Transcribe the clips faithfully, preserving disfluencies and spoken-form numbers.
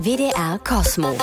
W D R Cosmo.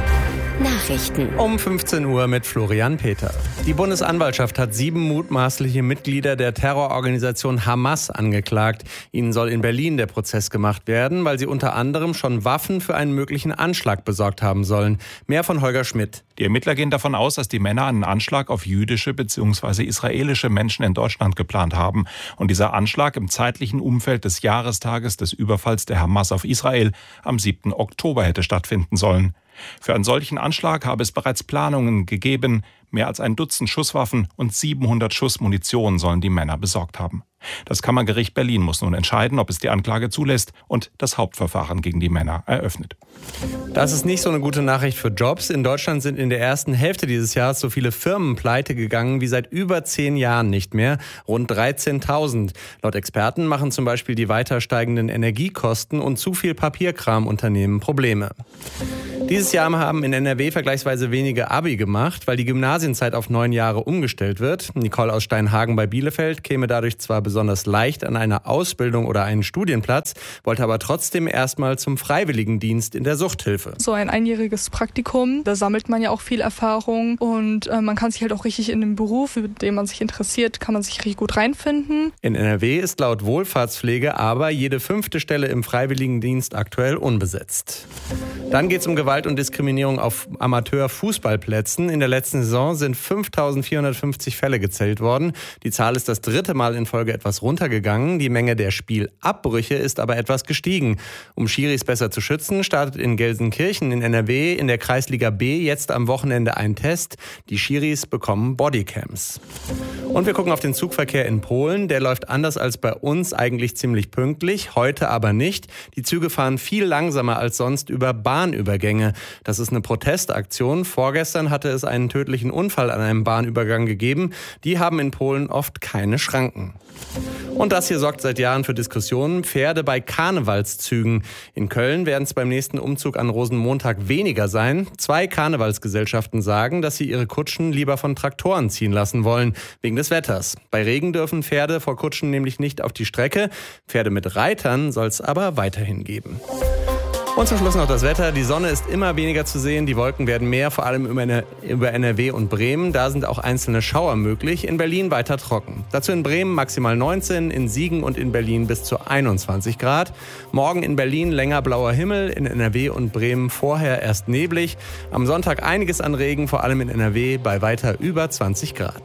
Nachrichten. Um fünfzehn Uhr mit Florian Peter. Die Bundesanwaltschaft hat sieben mutmaßliche Mitglieder der Terrororganisation Hamas angeklagt. Ihnen soll in Berlin der Prozess gemacht werden, weil sie unter anderem schon Waffen für einen möglichen Anschlag besorgt haben sollen. Mehr von Holger Schmidt. Die Ermittler gehen davon aus, dass die Männer einen Anschlag auf jüdische bzw. israelische Menschen in Deutschland geplant haben. Und dieser Anschlag im zeitlichen Umfeld des Jahrestages des Überfalls der Hamas auf Israel am siebten Oktober hätte stattfinden sollen. Für einen solchen Anschlag habe es bereits Planungen gegeben. Mehr als ein Dutzend Schusswaffen und siebenhundert Schuss Munition sollen die Männer besorgt haben. Das Kammergericht Berlin muss nun entscheiden, ob es die Anklage zulässt und das Hauptverfahren gegen die Männer eröffnet. Das ist nicht so eine gute Nachricht für Jobs. In Deutschland sind in der ersten Hälfte dieses Jahres so viele Firmen pleite gegangen wie seit über zehn Jahren nicht mehr. Rund dreizehntausend. Laut Experten machen zum Beispiel die weiter steigenden Energiekosten und zu viel Papierkram Unternehmen Probleme. Dieses Jahr haben in N R W vergleichsweise wenige Abi gemacht, weil die Gymnasienzeit auf neun Jahre umgestellt wird. Nicole aus Steinhagen bei Bielefeld käme dadurch zwar besonders leicht an eine Ausbildung oder einen Studienplatz, wollte aber trotzdem erstmal zum Freiwilligendienst in der Suchthilfe. So ein einjähriges Praktikum, da sammelt man ja auch viel Erfahrung und äh, man kann sich halt auch richtig in den Beruf, für den man sich interessiert, kann man sich richtig gut reinfinden. In N R W ist laut Wohlfahrtspflege aber jede fünfte Stelle im Freiwilligendienst aktuell unbesetzt. Dann geht es um Gewalt und Diskriminierung auf Amateurfußballplätzen. In der letzten Saison sind fünftausendvierhundertfünfzig Fälle gezählt worden. Die Zahl ist das dritte Mal in Folge etwas runtergegangen. Die Menge der Spielabbrüche ist aber etwas gestiegen. Um Schiris besser zu schützen, startet in Gelsenkirchen in N R W in der Kreisliga B jetzt am Wochenende ein Test. Die Schiris bekommen Bodycams. Und wir gucken auf den Zugverkehr in Polen. Der läuft anders als bei uns eigentlich ziemlich pünktlich, heute aber nicht. Die Züge fahren viel langsamer als sonst über Bahnübergänge. Das ist eine Protestaktion. Vorgestern hatte es einen tödlichen Unfall an einem Bahnübergang gegeben. Die haben in Polen oft keine Schranken. Und das hier sorgt seit Jahren für Diskussionen. Pferde bei Karnevalszügen. In Köln werden es beim nächsten Umzug an Rosenmontag weniger sein. Zwei Karnevalsgesellschaften sagen, dass sie ihre Kutschen lieber von Traktoren ziehen lassen wollen, wegen des Wetters. Bei Regen dürfen Pferde vor Kutschen nämlich nicht auf die Strecke. Pferde mit Reitern soll es aber weiterhin geben. Und zum Schluss noch das Wetter. Die Sonne ist immer weniger zu sehen. Die Wolken werden mehr, vor allem über N R W und Bremen. Da sind auch einzelne Schauer möglich. In Berlin weiter trocken. Dazu in Bremen maximal neunzehn, in Siegen und in Berlin bis zu einundzwanzig Grad. Morgen in Berlin länger blauer Himmel, in N R W und Bremen vorher erst neblig. Am Sonntag einiges an Regen, vor allem in N R W bei weiter über zwanzig Grad.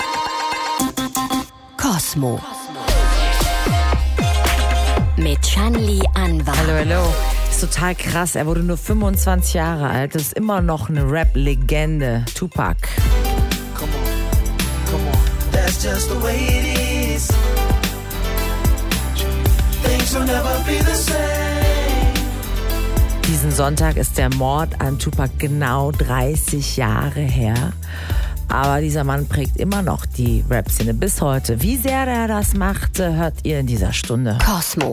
Cosmo. Mit Shanli Anwar. Hallo, hallo. Das ist total krass. Er wurde nur fünfundzwanzig Jahre alt. Das ist immer noch eine Rap-Legende. Tupac. Come on, come on. That's just the way it is. Things will never be the same. Diesen Sonntag ist der Mord an Tupac genau dreißig Jahre her. Aber dieser Mann prägt immer noch die Rap-Szene bis heute. Wie sehr er das macht, hört ihr in dieser Stunde. Cosmo.